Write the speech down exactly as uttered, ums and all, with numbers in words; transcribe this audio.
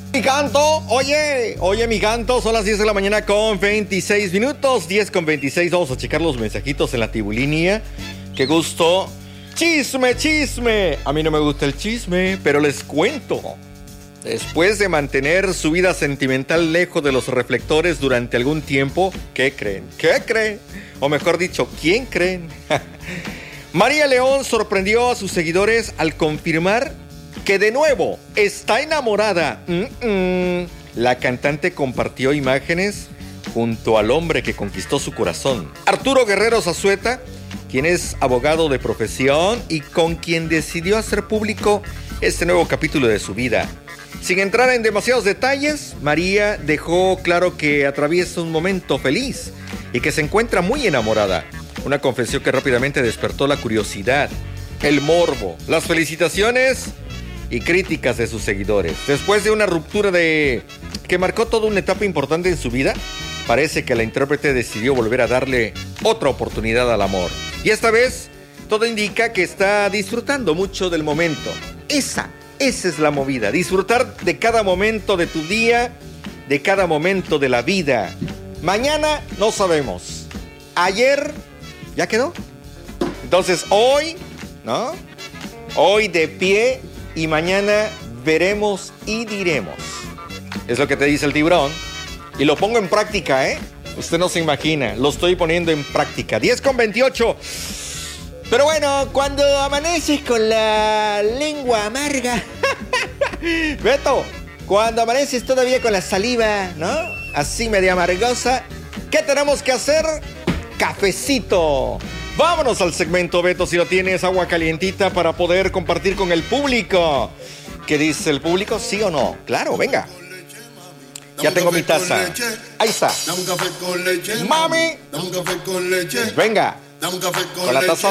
Mi canto, oye, oye mi canto, son las diez de la mañana con veintiséis minutos, diez con veintiséis, vamos a checar los mensajitos en la tibulinía. Qué gusto. Chisme, chisme. A mí no me gusta el chisme, pero les cuento. Después de mantener su vida sentimental lejos de los reflectores durante algún tiempo, ¿qué creen? ¿Qué creen? O mejor dicho, ¿quién creen? María León sorprendió a sus seguidores al confirmar que de nuevo está enamorada. Mm-mm. La cantante compartió imágenes junto al hombre que conquistó su corazón, Arturo Guerrero Zazueta, quien es abogado de profesión y con quien decidió hacer público este nuevo capítulo de su vida. Sin entrar en demasiados detalles, María dejó claro que atraviesa un momento feliz y que se encuentra muy enamorada. Una confesión que rápidamente despertó la curiosidad, el morbo, las felicitaciones y críticas de sus seguidores. Después de una ruptura de que marcó toda una etapa importante en su vida, parece que la intérprete decidió volver a darle otra oportunidad al amor. Y esta vez, todo indica que está disfrutando mucho del momento. Esa, esa es la movida. Disfrutar de cada momento de tu día, de cada momento de la vida. Mañana no sabemos. Ayer, ¿ya quedó? Entonces hoy, ¿no? Hoy de pie y mañana veremos y diremos. Es lo que te dice el tiburón. Y lo pongo en práctica, ¿eh? Usted no se imagina, lo estoy poniendo en práctica. diez con veintiocho. Pero bueno, cuando amaneces con la lengua amarga. Beto, cuando amaneces todavía con la saliva, ¿no? Así media amargosa. ¿Qué tenemos que hacer? Cafecito. Vámonos al segmento, Beto, si lo tienes, agua calientita para poder compartir con el público. ¿Qué dice el público? ¿Sí o no? Claro, venga. Ya tengo mi taza. Ahí está. Mami. Venga. Con la taza